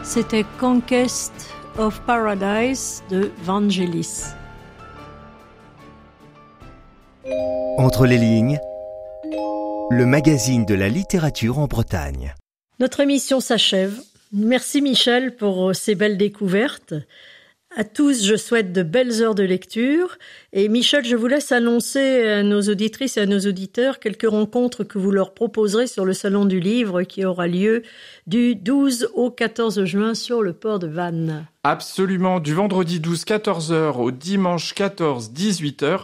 C'était Conquest of Paradise de Vangelis. Entre les lignes, le magazine de la littérature en Bretagne. Notre émission s'achève. Merci Michel pour ces belles découvertes. À tous, je souhaite de belles heures de lecture. Et Michel, je vous laisse annoncer à nos auditrices et à nos auditeurs quelques rencontres que vous leur proposerez sur le Salon du Livre qui aura lieu du 12 au 14 juin sur le port de Vannes. Absolument, du vendredi 12, 14h au dimanche 14, 18h.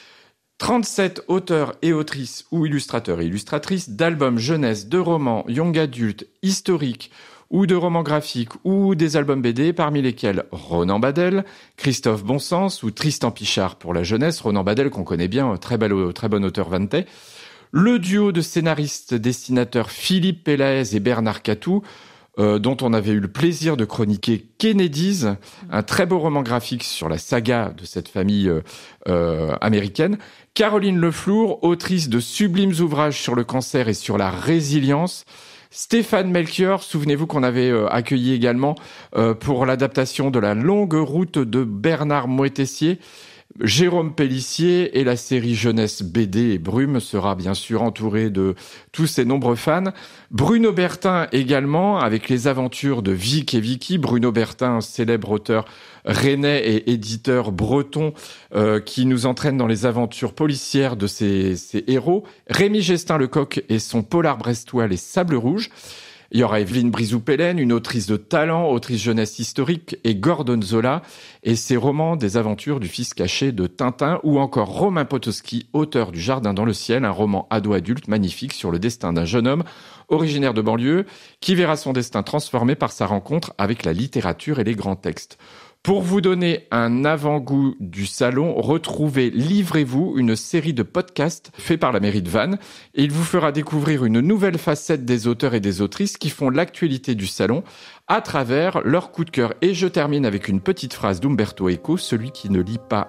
37 auteurs et autrices ou illustrateurs et illustratrices d'albums jeunesse, de romans, young adultes, historiques, ou de romans graphiques, ou des albums BD, parmi lesquels Ronan Badel, Christophe Bonsens ou Tristan Pichard pour la jeunesse. Ronan Badel, qu'on connaît bien, très bon auteur vannetais. Le duo de scénaristes-dessinateurs Philippe Pélaez et Bernard Catou, dont on avait eu le plaisir de chroniquer Kennedys, un très beau roman graphique sur la saga de cette famille américaine. Caroline Leflour, autrice de sublimes ouvrages sur le cancer et sur la résilience. Stéphane Melchior, souvenez-vous qu'on avait accueilli également pour l'adaptation de La longue route de Bernard Moëtessier. Jérôme Pellissier et la série jeunesse BD et Brume sera bien sûr entouré de tous ses nombreux fans. Bruno Bertin également, avec les aventures de Vic et Vicky. Bruno Bertin, célèbre auteur rennais et éditeur breton qui nous entraîne dans les aventures policières de ses héros. Rémi Gestin-Lecoq et son polar brestois Les Sables Rouges. Il y aura Evelyne Brizou-Pellen, une autrice de talent, autrice jeunesse historique, et Gordon Zola et ses romans des aventures du fils caché de Tintin, ou encore Romain Potosky, auteur du Jardin dans le ciel, un roman ado-adulte magnifique sur le destin d'un jeune homme originaire de banlieue qui verra son destin transformé par sa rencontre avec la littérature et les grands textes. Pour vous donner un avant-goût du salon, retrouvez Livrez-vous, une série de podcasts faits par la mairie de Vannes. Et il vous fera découvrir une nouvelle facette des auteurs et des autrices qui font l'actualité du salon à travers leur coup de cœur. Et je termine avec une petite phrase d'Umberto Eco, celui qui ne lit pas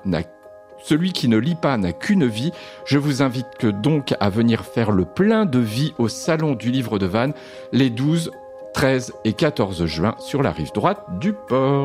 n'a qu'une vie. Je vous invite donc à venir faire le plein de vie au Salon du Livre de Vannes les 12, 13 et 14 juin sur la rive droite du port.